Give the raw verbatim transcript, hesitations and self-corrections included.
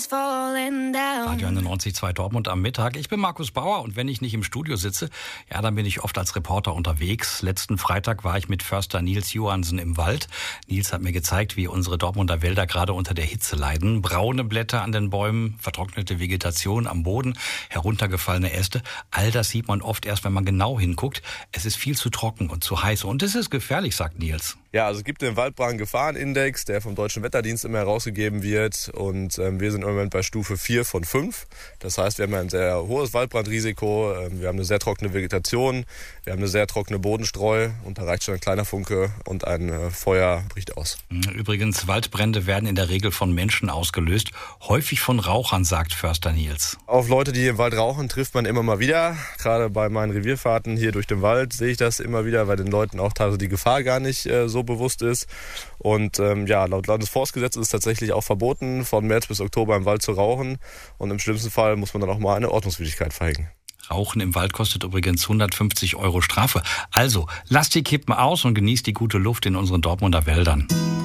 is falling down. Radio neunundneunzig Komma zwei Dortmund am Mittag. Ich bin Markus Bauer und wenn ich nicht im Studio sitze, ja, dann bin ich oft als Reporter unterwegs. Letzten Freitag war ich mit Förster Nils Johansen im Wald. Nils hat mir gezeigt, wie unsere Dortmunder Wälder gerade unter der Hitze leiden. Braune Blätter an den Bäumen, vertrocknete Vegetation am Boden, heruntergefallene Äste. All das sieht man oft erst, wenn man genau hinguckt. Es ist viel zu trocken und zu heiß und es ist gefährlich, sagt Nils. Ja, also es gibt den Waldbrandgefahrenindex, der vom Deutschen Wetterdienst immer herausgegeben wird und ähm, wir sind im Moment bei Stufe vier von fünf. Das heißt, wir haben ein sehr hohes Waldbrandrisiko, ähm, wir haben eine sehr trockene Vegetation, wir haben eine sehr trockene Bodenstreu und da reicht schon ein kleiner Funke und ein äh, Feuer bricht aus. Übrigens, Waldbrände werden in der Regel von Menschen ausgelöst, häufig von Rauchern, sagt Förster Nils. Auf Leute, die im Wald rauchen, trifft man immer mal wieder. Gerade bei meinen Revierfahrten hier durch den Wald sehe ich das immer wieder, weil den Leuten auch teilweise die Gefahr gar nicht äh, so bewusst ist. Und ähm, ja, laut Landesforstgesetz ist es tatsächlich auch verboten, von März bis Oktober im Wald zu rauchen. Und im schlimmsten Fall muss man dann auch mal eine Ordnungswidrigkeit verhängen. Rauchen im Wald kostet übrigens hundertfünfzig Euro Strafe. Also, lasst die Kippen aus und genießt die gute Luft in unseren Dortmunder Wäldern.